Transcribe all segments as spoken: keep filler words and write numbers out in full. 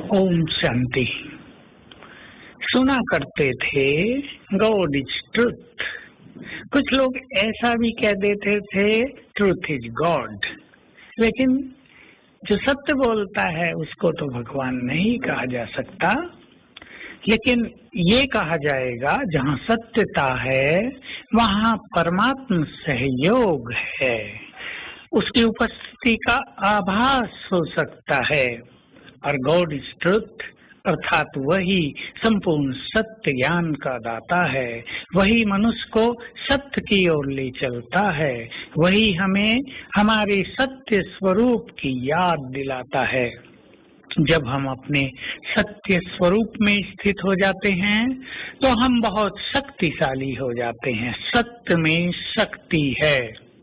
ओम शांति। सुना करते थे गॉड इज ट्रुथ। कुछ लोग ऐसा भी कह देते थे ट्रुथ इज गॉड। लेकिन जो सत्य बोलता है उसको तो भगवान नहीं कहा जा सकता, लेकिन ये कहा जाएगा जहाँ सत्यता है वहाँ परमात्मा सहयोग है, उसकी उपस्थिति का आभास हो सकता है। और गॉड इज ट्रुथ अर्थात वही संपूर्ण सत्य ज्ञान का दाता है, वही मनुष्य को सत्य की ओर ले चलता है, वही हमें हमारे सत्य स्वरूप की याद दिलाता है। जब हम अपने सत्य स्वरूप में स्थित हो जाते हैं तो हम बहुत शक्तिशाली हो जाते हैं। सत्य में शक्ति है।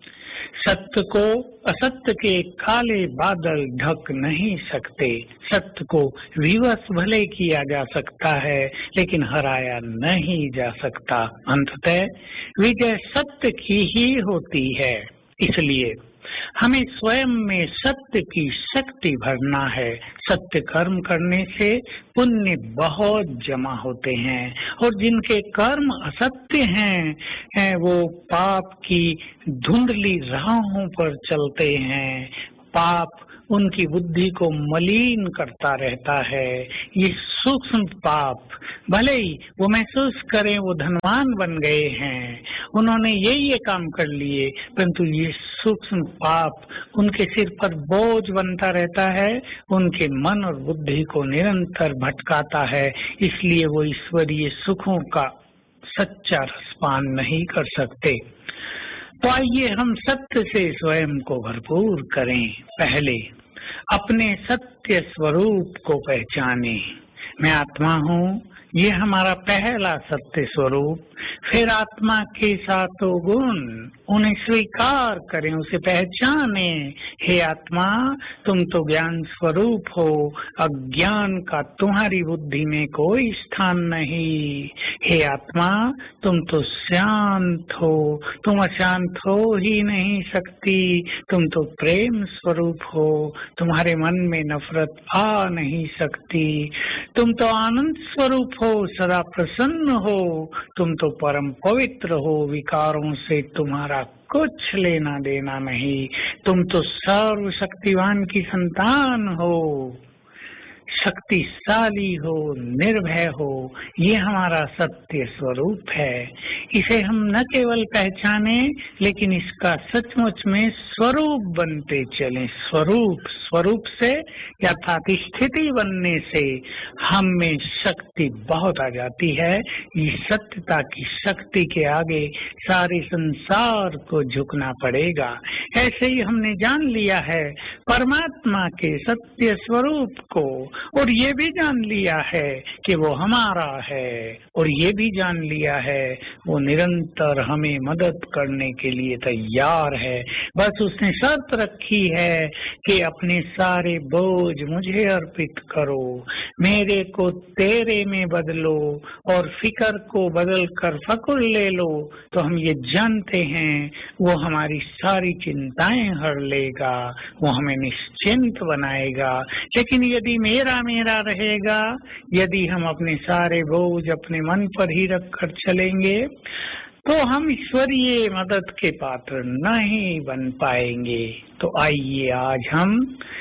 सत्य को असत्य के काले बादल ढक नहीं सकते। सत्य को विवश भले किया जा सकता है लेकिन हराया नहीं जा सकता। अंततः विजय सत्य की ही होती है। इसलिए हमें स्वयं में सत्य की शक्ति भरना है। सत्य कर्म करने से पुण्य बहुत जमा होते हैं और जिनके कर्म असत्य हैं, हैं वो पाप की धुंधली राहों पर चलते हैं। पाप उनकी बुद्धि को मलिन करता रहता है। ये सूक्ष्म पाप भले ही वो महसूस करें वो धनवान बन गए हैं, उन्होंने ये ये काम कर लिए, परंतु ये सूक्ष्म पाप उनके सिर पर बोझ बनता रहता है, उनके मन और बुद्धि को निरंतर भटकाता है। इसलिए वो ईश्वरीय सुखों का सच्चा रसपान नहीं कर सकते। तो आइए हम सत्य से स्वयं को भरपूर करें। पहले अपने सत्य स्वरूप को पहचाने। मैं आत्मा हूँ, ये हमारा पहला सत्य स्वरूप। फिर आत्मा के सातों गुण, उन्हें स्वीकार करें, उसे पहचाने। हे आत्मा, तुम तो ज्ञान स्वरूप हो, अज्ञान का तुम्हारी बुद्धि में कोई स्थान नहीं। हे आत्मा, तुम तो शांत हो, तुम अशांत हो ही नहीं सकती। तुम तो प्रेम स्वरूप हो, तुम्हारे मन में नफरत आ नहीं सकती। तुम तो आनंद स्वरूप हो, सदा प्रसन्न हो। तुम तो परम पवित्र हो, विकारों से तुम्हारा कुछ लेना देना नहीं। तुम तो सर्वशक्तिवान की संतान हो, शक्तिशाली हो, निर्भय हो। ये हमारा सत्य स्वरूप है। इसे हम न केवल पहचाने लेकिन इसका सचमुच में स्वरूप बनते चलें। स्वरूप स्वरूप से अर्थात स्थिति बनने से हम में शक्ति बहुत आ जाती है। इस सत्यता की शक्ति के आगे सारे संसार को झुकना पड़ेगा। ऐसे ही हमने जान लिया है परमात्मा के सत्य स्वरूप को, और ये भी जान लिया है कि वो हमारा है, और ये भी जान लिया है वो निरंतर हमें मदद करने के लिए तैयार है। बस उसने शर्त रखी है कि अपने सारे बोझ मुझे अर्पित करो, मेरे को तेरे में बदलो और फिकर को बदल कर फकुर ले लो। तो हम ये जानते हैं वो हमारी सारी चिंताएं हर लेगा, वो हमें निश्चिंत बनाएगा। लेकिन यदि मेरा मेरा रहेगा, यदि हम अपने सारे बोझ अपने मन पर ही रखकर चलेंगे तो हम ईश्वरीय मदद के पात्र नहीं बन पाएंगे। तो आइए आज हम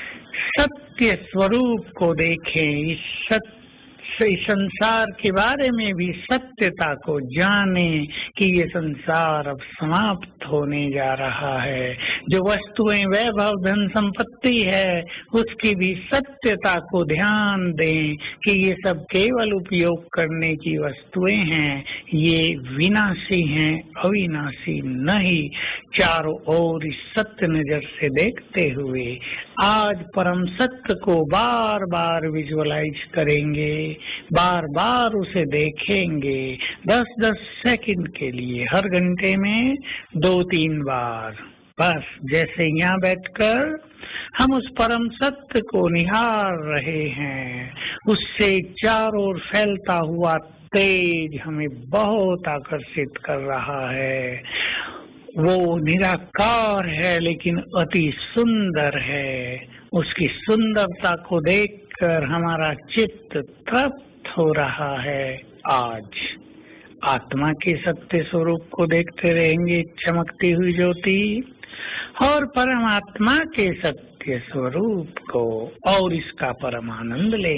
सत्य स्वरूप को देखें, इस सत्य इस संसार के बारे में भी सत्यता को जाने कि ये संसार अब समाप्त होने जा रहा है। जो वस्तुएं वैभव धन संपत्ति है उसकी भी सत्यता को ध्यान दें कि ये सब केवल उपयोग करने की वस्तुएं हैं, ये विनाशी हैं, अविनाशी नहीं। चारों ओर इस सत्य नजर से देखते हुए आज परम सत्य को बार बार विजुअलाइज करेंगे, बार बार उसे देखेंगे। दस दस सेकंड के लिए हर घंटे में दो तीन बार, बस जैसे यहाँ बैठकर हम उस परम सत्य को निहार रहे हैं, उससे चारों ओर फैलता हुआ तेज हमें बहुत आकर्षित कर रहा है। वो निराकार है लेकिन अति सुंदर है। उसकी सुंदरता को देखकर हमारा चित्त तृप्त हो रहा है। आज आत्मा के सत्य स्वरूप को देखते रहेंगे, चमकती हुई ज्योति, और परमात्मा के सत्य स्वरूप को, और इसका परम आनंद लेंगे।